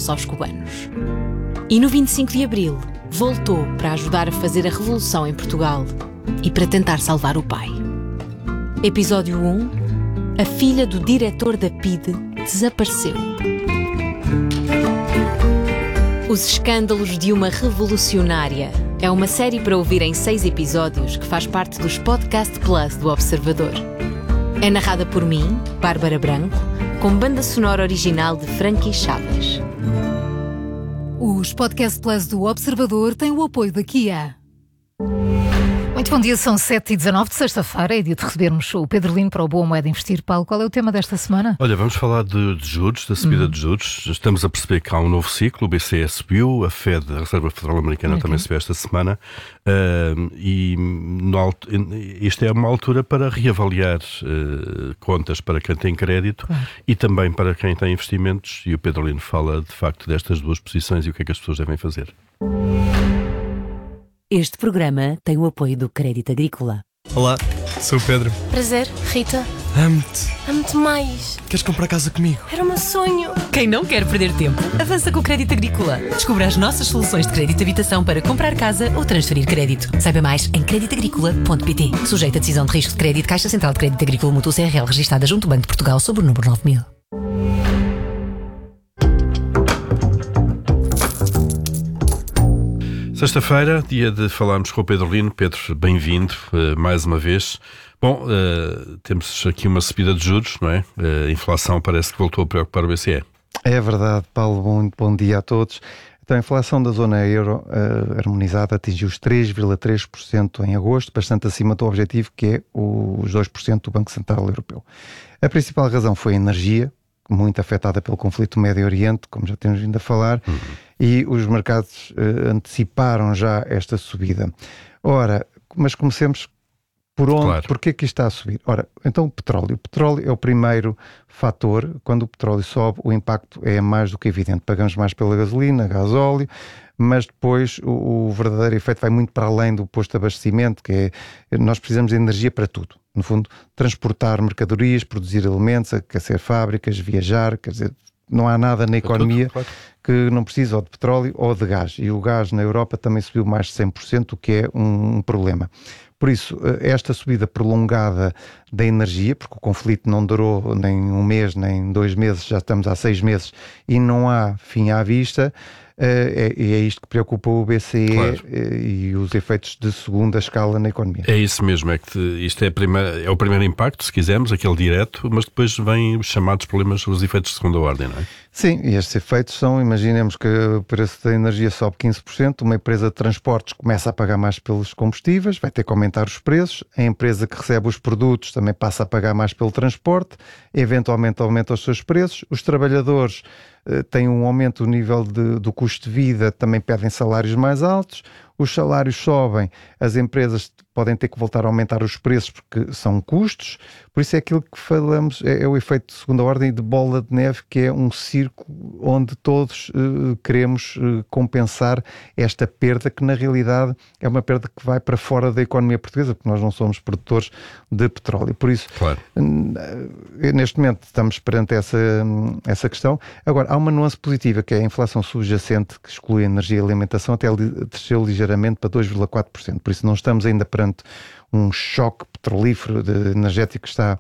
pertence aos cubanos. E no 25 de Abril, voltou para ajudar a fazer a revolução em Portugal e para tentar salvar o pai. Episódio 1. A filha do diretor da PIDE desapareceu. Os escândalos de uma revolucionária é uma série para ouvir em 6 episódios que faz parte dos Podcast Plus do Observador. É narrada por mim, Bárbara Branco, com banda sonora original de Frankie Chaves. Os Podcast Plus do Observador têm o apoio da Kia. Muito bom dia, são 7h19 de sexta-feira, é dia de recebermos o Pedro Lino para o Boa Moeda Investir. Paulo, qual é o tema desta semana? Olha, vamos falar de juros, da subida de juros. Estamos a perceber que há um novo ciclo, o BCE subiu, a Fed, a Reserva Federal Americana, também subiu esta semana, isto é uma altura para reavaliar contas para quem tem crédito e também para quem tem investimentos, e o Pedro Lino fala de facto destas duas posições e o que é que as pessoas devem fazer. Este programa tem o apoio do Crédito Agrícola. Olá, sou o Pedro. Prazer, Rita. Amo-te. Amo-te mais. Queres comprar casa comigo? Era o meu sonho. Quem não quer perder tempo, avança com o Crédito Agrícola. Descubra as nossas soluções de crédito de habitação para comprar casa ou transferir crédito. Saiba mais em creditagricola.pt. Sujeito a decisão de risco de crédito, Caixa Central de Crédito Agrícola Mútuo CRL, registada junto ao Banco de Portugal sob o número 9000. Sexta-feira, dia de falarmos com o Pedro Lino. Pedro, bem-vindo mais uma vez. Bom, temos aqui uma subida de juros, não é? A inflação parece que voltou a preocupar o BCE. É verdade, Paulo. Muito bom dia a todos. Então, a inflação da zona euro harmonizada atingiu os 3,3% em agosto, bastante acima do objetivo que é os 2% do Banco Central Europeu. A principal razão foi a energia, muito afetada pelo conflito do Médio Oriente, como já temos vindo a falar, e os mercados anteciparam já esta subida. Ora, mas comecemos por onde, claro. Porquê que isto está a subir? Ora, então o petróleo. O petróleo é o primeiro fator. Quando o petróleo sobe, o impacto é mais do que evidente. Pagamos mais pela gasolina, gasóleo, mas depois o verdadeiro efeito vai muito para além do posto de abastecimento, que é, nós precisamos de energia para tudo. No fundo, transportar mercadorias, produzir alimentos, aquecer fábricas, viajar, quer dizer, não há nada na economia que não precise ou de petróleo ou de gás. E o gás na Europa também subiu mais de 100%, o que é um problema. Por isso, esta subida prolongada da energia, porque o conflito não durou nem um mês, nem 2 meses, já estamos há 6 meses e não há fim à vista, é isto que preocupa o BCE, claro. E os efeitos de segunda escala na economia. É isso mesmo, é que isto é o primeiro impacto, se quisermos, aquele direto, mas depois vêm os chamados problemas, os efeitos de segunda ordem, não é? Sim, e estes efeitos são, imaginemos que o preço da energia sobe 15%, uma empresa de transportes começa a pagar mais pelos combustíveis, vai ter que aumentar os preços, a empresa que recebe os produtos também passa a pagar mais pelo transporte, eventualmente aumenta os seus preços, os trabalhadores têm um aumento do nível do custo de vida, também pedem salários mais altos, os salários sobem, as empresas podem ter que voltar a aumentar os preços porque são custos, por isso é aquilo que falamos, é o efeito de segunda ordem de bola de neve, que é um círculo onde todos queremos compensar esta perda, que na realidade é uma perda que vai para fora da economia portuguesa, porque nós não somos produtores de petróleo. Por isso, claro. Neste momento estamos perante essa questão. Agora, há uma nuance positiva, que é a inflação subjacente, que exclui a energia e a alimentação, até desceu ligeiramente para 2,4%. Por isso não estamos ainda perante um choque petrolífero energético que está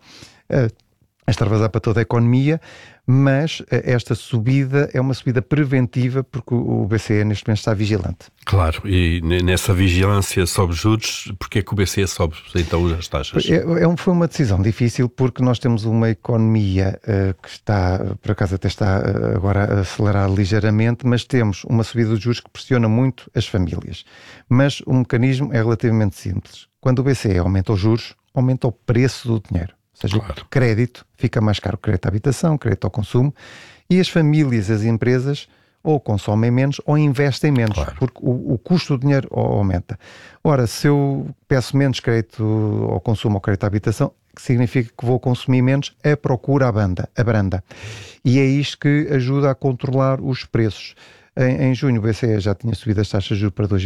a extravasar para toda a economia, mas esta subida é uma subida preventiva, porque o BCE neste momento está vigilante. Claro, e nessa vigilância sobre juros, porque é que o BCE sobe então as taxas? Foi uma decisão difícil, porque nós temos uma economia que está, por acaso até está agora a acelerar ligeiramente, mas temos uma subida de juros que pressiona muito as famílias. Mas o mecanismo é relativamente simples. Quando o BCE aumenta os juros, aumenta o preço do dinheiro. Ou seja, claro. O crédito fica mais caro, crédito à habitação, crédito ao consumo, e as famílias, as empresas, ou consomem menos ou investem menos, claro. Porque o custo do dinheiro aumenta. Ora, se eu peço menos crédito ao consumo ou crédito à habitação, que significa que vou consumir menos, a procura abranda. E é isto que ajuda a controlar os preços. Em junho o BCE já tinha subido as taxas de juros para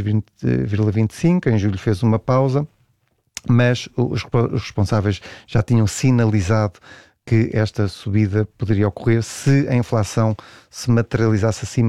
2,25, em julho fez uma pausa, mas os responsáveis já tinham sinalizado que esta subida poderia ocorrer se a inflação se materializasse acima